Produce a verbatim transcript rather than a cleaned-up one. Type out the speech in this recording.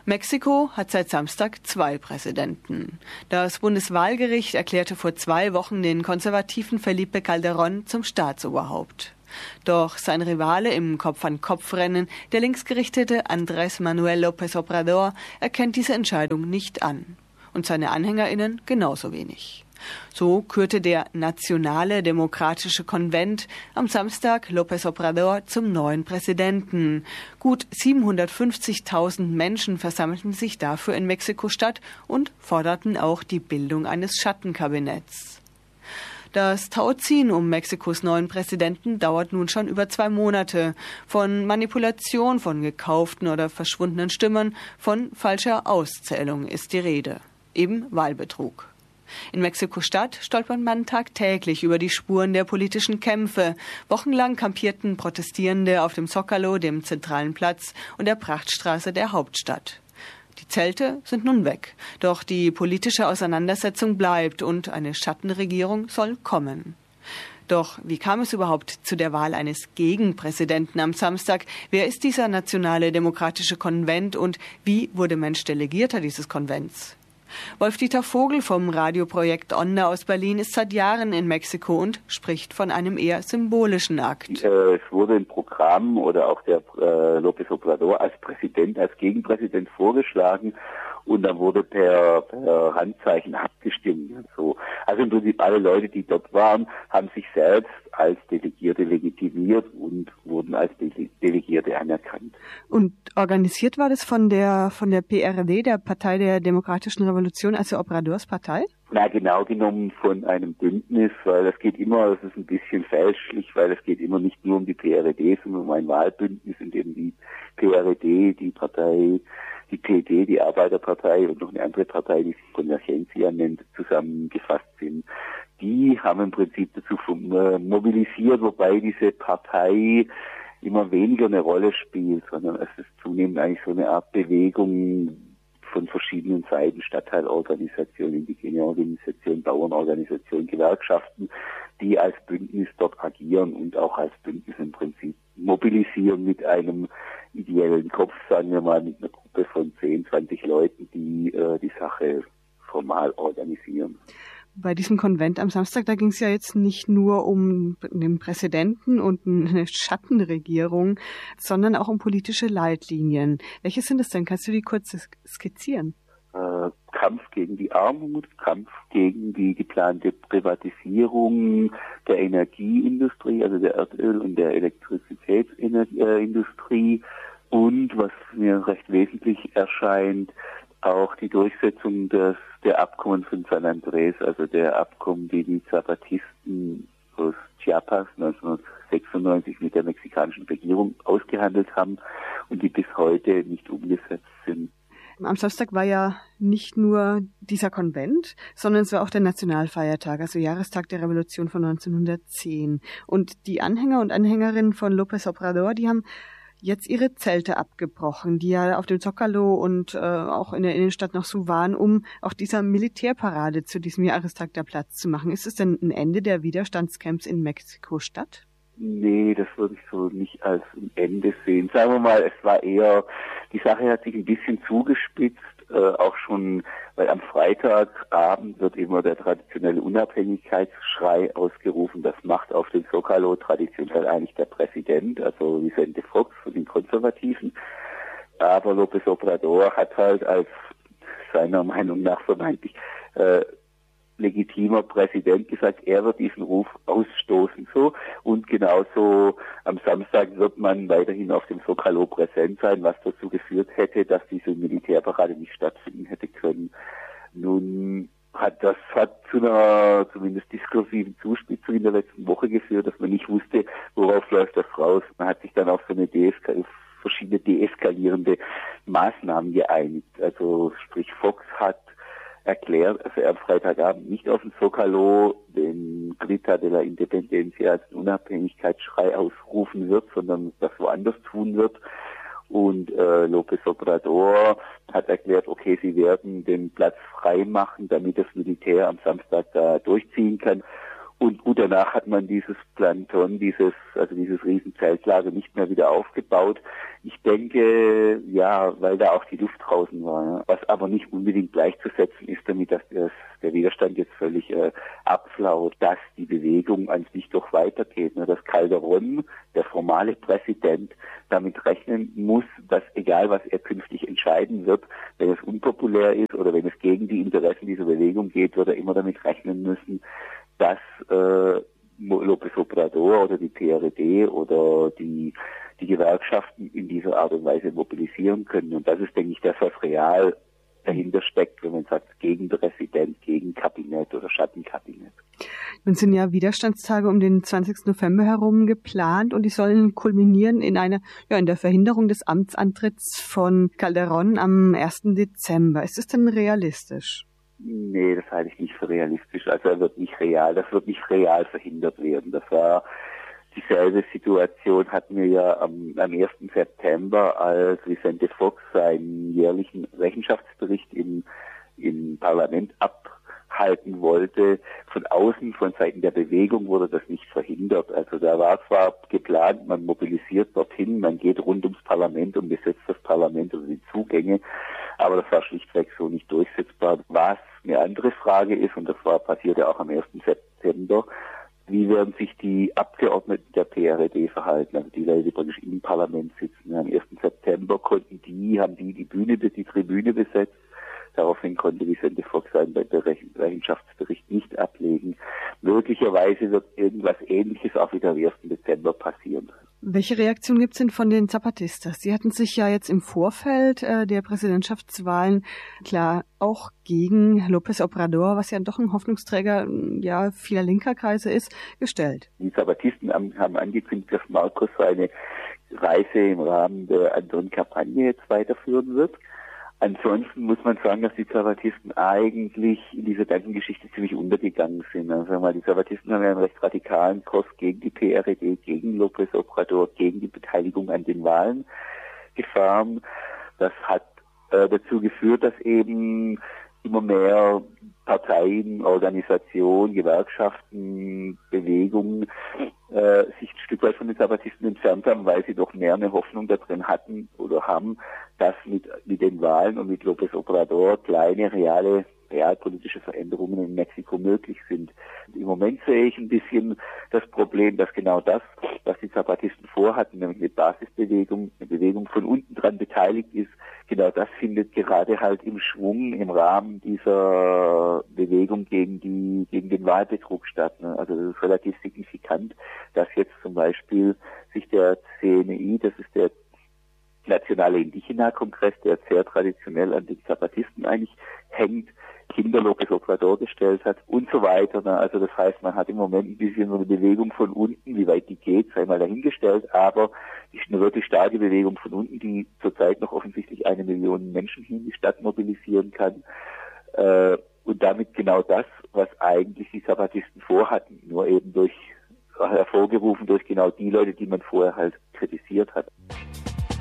Mexiko hat seit Samstag zwei Präsidenten. Das Bundeswahlgericht erklärte vor zwei Wochen den konservativen Felipe Calderón zum Staatsoberhaupt. Doch sein Rivale im Kopf-an-Kopf-Rennen, der linksgerichtete Andrés Manuel López Obrador, erkennt diese Entscheidung nicht an. Und seine AnhängerInnen genauso wenig. So kürte der Nationale Demokratische Konvent am Samstag López Obrador zum neuen Präsidenten. Gut siebenhundertfünfzigtausend Menschen versammelten sich dafür in Mexiko-Stadt und forderten auch die Bildung eines Schattenkabinetts. Das Tauziehen um Mexikos neuen Präsidenten dauert nun schon über zwei Monate. Von Manipulation von gekauften oder verschwundenen Stimmen, von falscher Auszählung ist die Rede. Eben Wahlbetrug. In Mexiko-Stadt stolpert man tagtäglich über die Spuren der politischen Kämpfe. Wochenlang kampierten Protestierende auf dem Zócalo, dem zentralen Platz, und der Prachtstraße der Hauptstadt. Die Zelte sind nun weg. Doch die politische Auseinandersetzung bleibt und eine Schattenregierung soll kommen. Doch wie kam es überhaupt zu der Wahl eines Gegenpräsidenten am Samstag? Wer ist dieser Nationale Demokratische Konvent und wie wurde Mensch Delegierter dieses Konvents? Wolf-Dieter Vogel vom Radioprojekt Onda aus Berlin ist seit Jahren in Mexiko und spricht von einem eher symbolischen Akt. Es wurde im Programm oder auch der äh, López Obrador als Präsident, als Gegenpräsident vorgeschlagen und dann wurde per, per Handzeichen abgestimmt. So. Also im Prinzip alle Leute, die dort waren, haben sich selbst als Delegierte legitimiert und wurden als Dele- Delegierte anerkannt. Und organisiert war das von der von der P R D, der Partei der Demokratischen Revolution, also Obradors Partei? Na, genau genommen von einem Bündnis, weil es geht immer, das ist ein bisschen fälschlich, weil es geht immer nicht nur um die P R D, sondern um ein Wahlbündnis, in dem die P R D, die Partei, die P D, die Arbeiterpartei und noch eine andere Partei, die sich Convergencia nennt, zusammengefasst sind. Die haben im Prinzip dazu mobilisiert, wobei diese Partei immer weniger eine Rolle spielt, sondern es ist zunehmend eigentlich so eine Art Bewegung von verschiedenen Seiten, Stadtteilorganisationen, indigene Organisationen, Bauernorganisationen, Gewerkschaften, die als Bündnis dort agieren und auch als Bündnis im Prinzip mobilisieren mit einem ideellen Kopf, sagen wir mal, mit einer Gruppe von zehn, zwanzig Leuten, die äh, die Sache formal organisieren. Bei diesem Konvent am Samstag, da ging es ja jetzt nicht nur um den Präsidenten und eine Schattenregierung, sondern auch um politische Leitlinien. Welche sind es denn? Kannst du die kurz skizzieren? Äh, Kampf gegen die Armut, Kampf gegen die geplante Privatisierung der Energieindustrie, also der Erdöl- und der Elektrizitätsindustrie und, was mir recht wesentlich erscheint, auch die Durchsetzung des, der Abkommen von San Andrés, also der Abkommen, die die Zapatisten aus Chiapas neunzehnhundertsechsundneunzig mit der mexikanischen Regierung ausgehandelt haben und die bis heute nicht umgesetzt sind. Am Samstag war ja nicht nur dieser Konvent, sondern es war auch der Nationalfeiertag, also Jahrestag der Revolution von neunzehnhundertzehn. Und die Anhänger und Anhängerinnen von López Obrador, die haben jetzt ihre Zelte abgebrochen, die ja auf dem Zócalo und äh, auch in der Innenstadt noch so waren, um auch dieser Militärparade zu diesem Jahrestag der Platz zu machen. Ist es denn ein Ende der Widerstandscamps in Mexiko-Stadt? Nee, das würde ich so nicht als ein Ende sehen. Sagen wir mal, es war eher, die Sache hat sich ein bisschen zugespitzt, äh, auch schon, weil am Freitagabend wird immer der traditionelle Unabhängigkeitsschrei ausgerufen. Das macht auf dem Zócalo traditionell eigentlich der Präsident, also Vicente Fox von den Konservativen. Aber López Obrador hat halt als seiner Meinung nach vermeintlich äh, legitimer Präsident gesagt, er wird diesen Ruf ausstoßen, so. Und genauso am Samstag wird man weiterhin auf dem Zócalo präsent sein, was dazu geführt hätte, dass diese Militärparade nicht stattfinden hätte können. Nun hat das hat zu einer zumindest diskursiven Zuspitzung in der letzten Woche geführt, dass man nicht wusste, worauf läuft das raus. Man hat sich dann auf so eine Deeskal- verschiedene deeskalierende Maßnahmen geeinigt. Also sprich, Fox hat erklärt, also er am Freitagabend nicht auf dem Zócalo den Grita de la Independencia als Unabhängigkeitsschrei ausrufen wird, sondern das woanders tun wird. Und äh, López Obrador hat erklärt, okay, sie werden den Platz frei machen, damit das Militär am Samstag da durchziehen kann. Und gut, danach hat man dieses Planton, dieses, also dieses Riesenzeltlager nicht mehr wieder aufgebaut. Ich denke, ja, weil da auch die Luft draußen war. Ja. Was aber nicht unbedingt gleichzusetzen ist damit, dass das, der Widerstand jetzt völlig äh, abflaut, dass die Bewegung an sich doch weitergeht. Ne. Dass Calderón, der formale Präsident, damit rechnen muss, dass egal was er künftig entscheiden wird, wenn es unpopulär ist oder wenn es gegen die Interessen dieser Bewegung geht, wird er immer damit rechnen müssen, dass äh, López Obrador oder die P R D oder die die Gewerkschaften in dieser Art und Weise mobilisieren können. Und das ist, denke ich, das, was real dahinter steckt, wenn man sagt, gegen Präsident, gegen Kabinett oder Schattenkabinett. Nun sind ja Widerstandstage um den zwanzigsten November herum geplant und die sollen kulminieren in einer, ja, in der Verhinderung des Amtsantritts von Calderón am ersten Dezember. Ist es denn realistisch? Nee, das halte ich nicht für realistisch. Also er wird nicht real, das wird nicht real verhindert werden. Das war dieselbe Situation hatten wir ja am, am ersten September, als Vicente Fox seinen jährlichen Rechenschaftsbericht im, im Parlament abhalten wollte. Von außen, von Seiten der Bewegung wurde das nicht verhindert. Also da war zwar geplant, man mobilisiert dorthin, man geht rund ums Parlament und besetzt das Parlament oder die Zugänge, aber das war schlichtweg so nicht durchsetzbar. Was eine andere Frage ist, und das war passierte auch am ersten September, wie werden sich die Abgeordneten der P R D verhalten, also die Leute, die praktisch im Parlament sitzen. Am ersten September konnten die, haben die die Bühne, die Tribüne besetzt. Daraufhin konnte Vicente Fox seinen Rechenschaftsbericht nicht ablegen. Möglicherweise wird irgendwas Ähnliches auch wieder am ersten Dezember passieren. Welche Reaktion gibt es denn von den Zapatistas? Sie hatten sich ja jetzt im Vorfeld äh, der Präsidentschaftswahlen klar auch gegen López Obrador, was ja doch ein Hoffnungsträger ja vieler linker Kreise ist, gestellt. Die Zapatisten haben, haben angekündigt, dass Marcos seine Reise im Rahmen der anderen Kampagne jetzt weiterführen wird. Ansonsten muss man sagen, dass die Zapatisten eigentlich in dieser ganzen Geschichte ziemlich untergegangen sind. Also mal, die Zapatisten haben ja einen recht radikalen Kurs gegen die P R D, gegen López Obrador, gegen die Beteiligung an den Wahlen gefahren. Das hat äh, dazu geführt, dass eben immer mehr Parteien, Organisationen, Gewerkschaften, Bewegungen äh, sich ein Stück weit von den Zapatisten entfernt haben, weil sie doch mehr eine Hoffnung da drin hatten oder haben, dass mit, mit den Wahlen und mit López Obrador kleine, reale, realpolitische Veränderungen in Mexiko möglich sind. Im Moment sehe ich ein bisschen das Problem, dass genau das, was die Zapatisten vorhatten, nämlich eine Basisbewegung, eine Bewegung von unten dran beteiligt ist, genau das findet gerade halt im Schwung im Rahmen dieser Bewegung gegen die, gegen den Wahlbetrug statt. Ne? Also das ist relativ signifikant, dass jetzt zum Beispiel sich der C N I, das ist der Nationale Indígena-Kongress, der sehr traditionell an den Zapatisten eigentlich hängt, hinter López Obrador gestellt hat und so weiter. Ne? Also das heißt, man hat im Moment ein bisschen so eine Bewegung von unten, wie weit die geht, sei mal dahingestellt, aber ist eine wirklich starke Bewegung von unten, die zurzeit noch offensichtlich eine Million Menschen hier in die Stadt mobilisieren kann. Äh, und damit genau das, was eigentlich die Zapatisten vorhatten, nur eben durch hervorgerufen durch genau die Leute, die man vorher halt kritisiert hat.